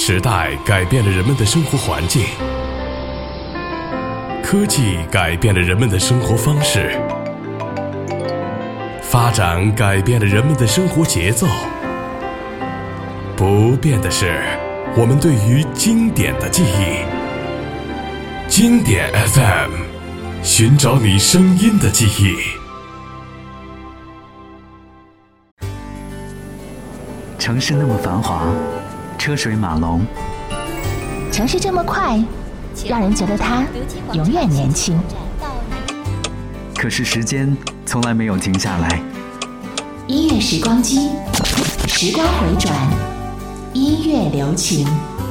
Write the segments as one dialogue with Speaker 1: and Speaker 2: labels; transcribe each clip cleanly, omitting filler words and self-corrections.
Speaker 1: 时代改变了人们的生活环境，科技改变了人们的生活方式，发展改变了人们的生活节奏。不变的是我们对于经典的记忆。经典 FM， 寻找你声音的记忆。
Speaker 2: 城市那么繁华，车水马龙，
Speaker 3: 城市这么快，让人觉得它永远年轻。
Speaker 2: 可是时间从来没有停下来。
Speaker 3: 音乐时光机，时光回转，音乐留情。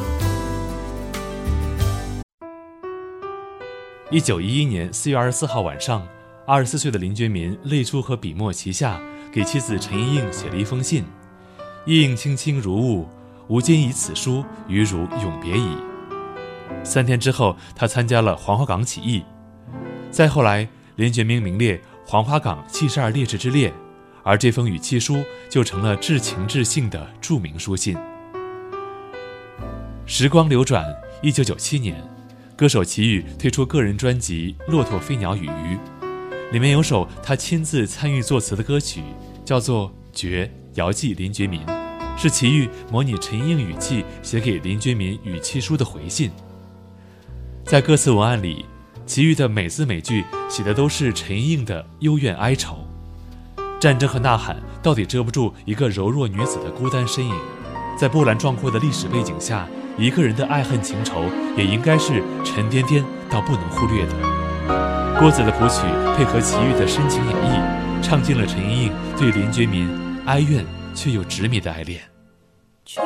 Speaker 4: 1911年4月24号晚上，24岁的林觉民泪珠和笔墨齐下，给妻子陈莹莹写了一封信。意映卿卿如晤，吾今以此书与汝永别矣。3天之后，他参加了黄花岗起义。再后来，林觉民名列黄花岗72烈士之列，而这封与妻书就成了至情至性的著名书信。时光流转，1997年，歌手齐豫推出个人专辑《骆驼飞鸟与鱼》，里面有首他亲自参与作词的歌曲，叫做《绝》，遥寄林觉民，是齐豫模拟陈莹莹语气写给林觉民与妻书的回信。在歌词文案里，齐豫的每字每句写的都是陈莹莹的幽怨哀愁。战争和呐喊到底遮不住一个柔弱女子的孤单身影，在波澜壮阔的历史背景下，一个人的爱恨情仇也应该是沉甸甸到不能忽略的。郭子的谱曲配合齐豫的深情演绎，唱尽了陈莹莹对林觉民哀怨却又执迷的爱恋。